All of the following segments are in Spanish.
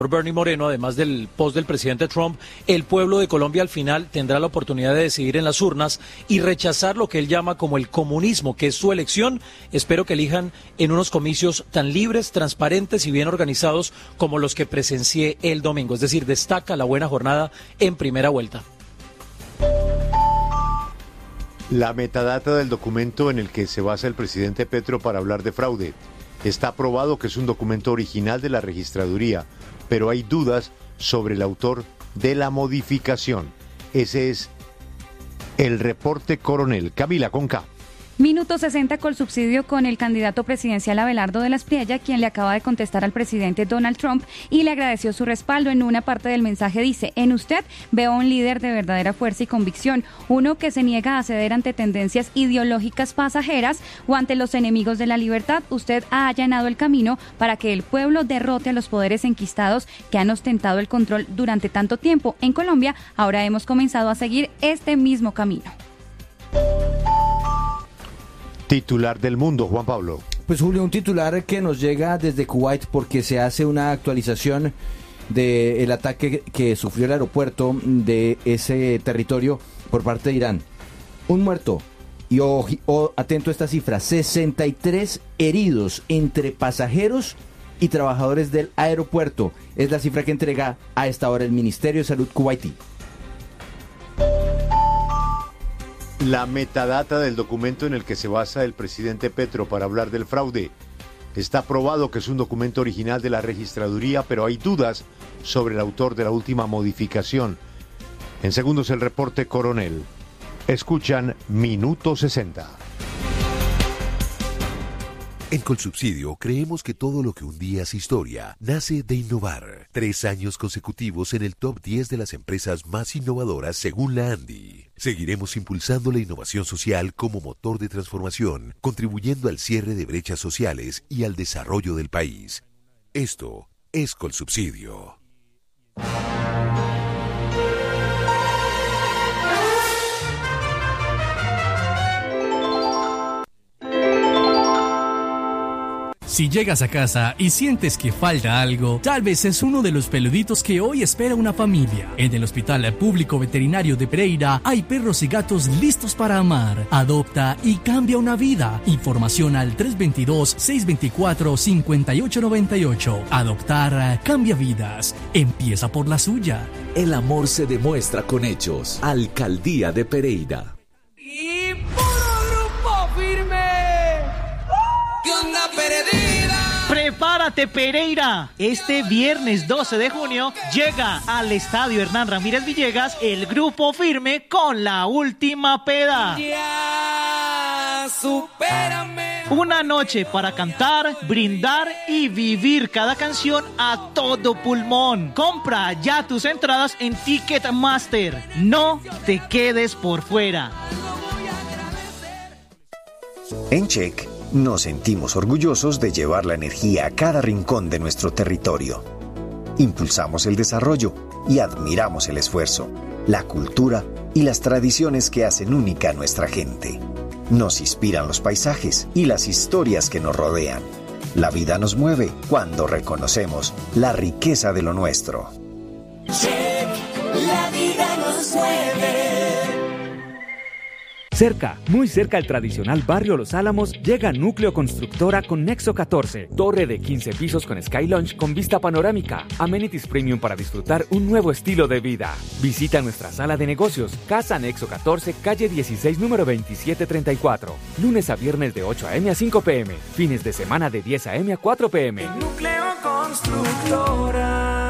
Bernie Moreno, además del post del presidente Trump, el pueblo de Colombia al final tendrá la oportunidad de decidir en las urnas y rechazar lo que él llama como el comunismo, que es su elección. Espero que elijan en unos comicios tan libres, transparentes y bien organizados como los que presencié el domingo. Es decir, destaca la buena jornada en primera vuelta. La metadata del documento en el que se basa el presidente Petro para hablar de fraude. Está probado que es un documento original de la registraduría, pero hay dudas sobre el autor de la modificación. Ese es el reporte Coronel. Camila Conca. Minuto 60 Colsubsidio con el candidato presidencial Abelardo de la Espriella, quien le acaba de contestar al presidente Donald Trump y le agradeció su respaldo. En una parte del mensaje dice: en usted veo un líder de verdadera fuerza y convicción, uno que se niega a ceder ante tendencias ideológicas pasajeras o ante los enemigos de la libertad. Usted ha allanado el camino para que el pueblo derrote a los poderes enquistados que han ostentado el control durante tanto tiempo. En Colombia ahora hemos comenzado a seguir este mismo camino. Titular del mundo, Juan Pablo. Pues Julio, un titular que nos llega desde Kuwait porque se hace una actualización del ataque que sufrió el aeropuerto de ese territorio por parte de Irán. Un muerto y atento a esta cifra, 63 heridos entre pasajeros y trabajadores del aeropuerto. Es la cifra que entrega a esta hora el Ministerio de Salud kuwaití. La metadata del documento en el que se basa el presidente Petro para hablar del fraude. Está probado que es un documento original de la registraduría, pero hay dudas sobre el autor de la última modificación. En segundos el reporte Coronel. Escuchan Minuto 60. En Colsubsidio creemos que todo lo que un día es historia nace de innovar. 3 años consecutivos en el top 10 de las empresas más innovadoras según la ANDI. Seguiremos impulsando la innovación social como motor de transformación, contribuyendo al cierre de brechas sociales y al desarrollo del país. Esto es Colsubsidio. Si llegas a casa y sientes que falta algo, tal vez es uno de los peluditos que hoy espera una familia. En el Hospital Público Veterinario de Pereira hay perros y gatos listos para amar. Adopta y cambia una vida. Información al 322-624-5898. Adoptar cambia vidas. Empieza por la suya. El amor se demuestra con hechos. Alcaldía de Pereira. Y puro grupo firme. ¿Qué onda, perdida? Prepárate, Pereira. Este viernes 12 de junio llega al Estadio Hernán Ramírez Villegas el grupo firme con La Última Peda. Ya, supérame. Una noche para cantar, brindar y vivir cada canción a todo pulmón. Compra ya tus entradas en Ticketmaster. No te quedes por fuera. En Check nos sentimos orgullosos de llevar la energía a cada rincón de nuestro territorio. Impulsamos el desarrollo y admiramos el esfuerzo, la cultura y las tradiciones que hacen única a nuestra gente. Nos inspiran los paisajes y las historias que nos rodean. La vida nos mueve cuando reconocemos la riqueza de lo nuestro. Check, la vida nos mueve. Cerca, muy cerca al tradicional barrio Los Álamos, llega Núcleo Constructora con Nexo 14, torre de 15 pisos con Sky Lounge con vista panorámica, amenities premium para disfrutar un nuevo estilo de vida. Visita nuestra sala de negocios, Casa Nexo 14, calle 16, número 2734, lunes a viernes de 8 a.m. a 5 p.m., fines de semana de 10 a.m. a 4 p.m. Núcleo Constructora.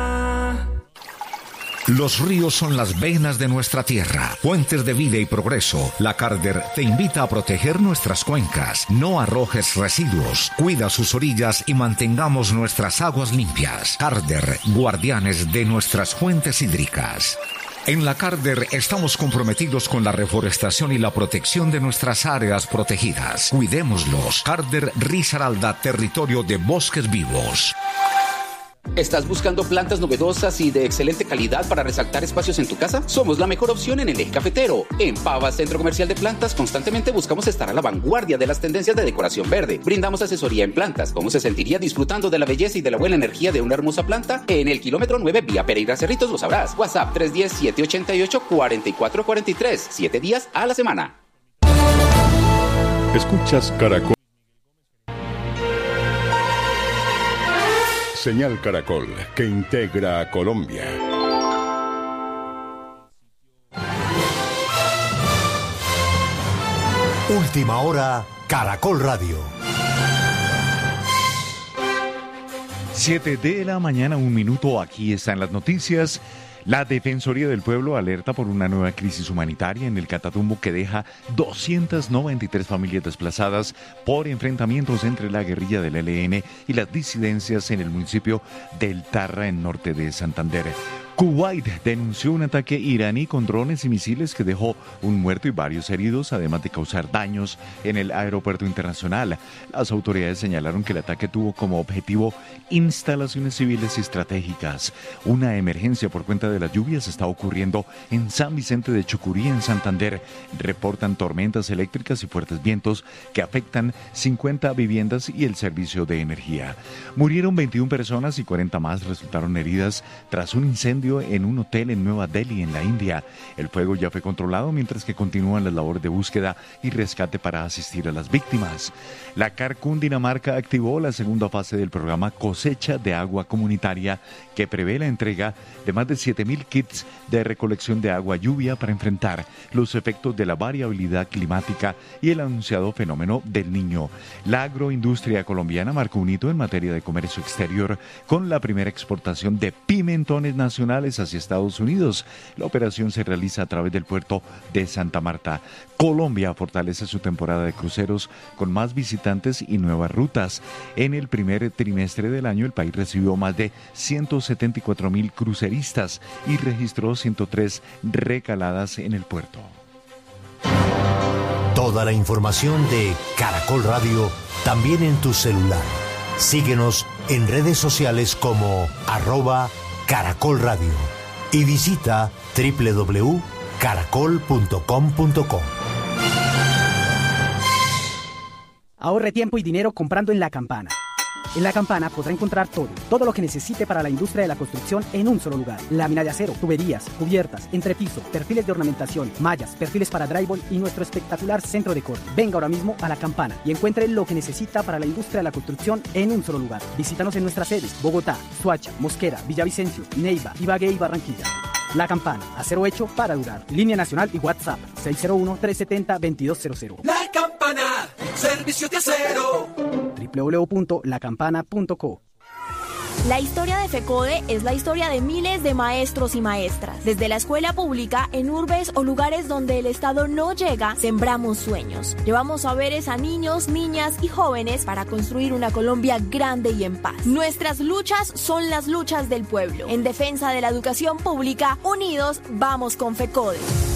Los ríos son las venas de nuestra tierra, fuentes de vida y progreso. La Carder te invita a proteger nuestras cuencas. No arrojes residuos, cuida sus orillas y mantengamos nuestras aguas limpias. Carder, guardianes de nuestras fuentes hídricas. En la Carder estamos comprometidos con la reforestación y la protección de nuestras áreas protegidas. Cuidémoslos. Carder Risaralda, territorio de bosques vivos. ¿Estás buscando plantas novedosas y de excelente calidad para resaltar espacios en tu casa? Somos la mejor opción en el eje cafetero. En Pavas Centro Comercial de Plantas constantemente buscamos estar a la vanguardia de las tendencias de decoración verde. Brindamos asesoría en plantas. ¿Cómo se sentiría disfrutando de la belleza y de la buena energía de una hermosa planta? En el kilómetro 9 vía Pereira Cerritos lo sabrás. WhatsApp 310-788-4443. 7 días a la semana. Escuchas Caracol. Señal Caracol, que integra a Colombia. Última hora, Caracol Radio. 7 de la mañana, 1 minuto. Aquí están las noticias. La Defensoría del Pueblo alerta por una nueva crisis humanitaria en el Catatumbo que deja 293 familias desplazadas por enfrentamientos entre la guerrilla del ELN y las disidencias en el municipio del Tarra, en norte de Santander. Kuwait denunció un ataque iraní con drones y misiles que dejó un muerto y varios heridos, además de causar daños en el aeropuerto internacional. Las autoridades señalaron que el ataque tuvo como objetivo instalaciones civiles y estratégicas. Una emergencia por cuenta de las lluvias está ocurriendo en San Vicente de Chucurí, en Santander. Reportan tormentas eléctricas y fuertes vientos que afectan 50 viviendas y el servicio de energía. Murieron 21 personas y 40 más resultaron heridas tras un incendio en un hotel en Nueva Delhi, en la India. El fuego ya fue controlado mientras que continúan las labores de búsqueda y rescate para asistir a las víctimas. La CAR Cundinamarca activó la segunda fase del programa Cosecha de Agua Comunitaria, que prevé la entrega de más de 7.000 kits de recolección de agua lluvia para enfrentar los efectos de la variabilidad climática y el anunciado fenómeno del Niño. La agroindustria colombiana marcó un hito en materia de comercio exterior con la primera exportación de pimentones nacionales hacia Estados Unidos. La operación se realiza a través del puerto de Santa Marta. Colombia fortalece su temporada de cruceros con más visitantes y nuevas rutas. En el primer trimestre del año, el país recibió más de 174.000 cruceristas y registró 103 recaladas en el puerto. Toda la información de Caracol Radio también en tu celular. Síguenos en redes sociales como @Caracol Radio y visita www.caracol.com.co. Ahorre tiempo y dinero comprando en La Campana. En La Campana podrá encontrar todo lo que necesite para la industria de la construcción en un solo lugar. Lámina de acero, tuberías, cubiertas, entrepiso, perfiles de ornamentación, mallas, perfiles para drywall y nuestro espectacular centro de corte. Venga ahora mismo a La Campana y encuentre lo que necesita para la industria de la construcción en un solo lugar. Visítanos en nuestras sedes: Bogotá, Soacha, Mosquera, Villavicencio, Neiva, Ibagué y Barranquilla. La Campana, acero hecho para durar. Línea nacional y WhatsApp 601-370-2200. La Campana, servicio de acero. www.lacampana.co. La historia de FECODE es la historia de miles de maestros y maestras. Desde la escuela pública, en urbes o lugares donde el Estado no llega, sembramos sueños. Llevamos saberes a niños, niñas y jóvenes para construir una Colombia grande y en paz. Nuestras luchas son las luchas del pueblo. En defensa de la educación pública, unidos vamos con FECODE.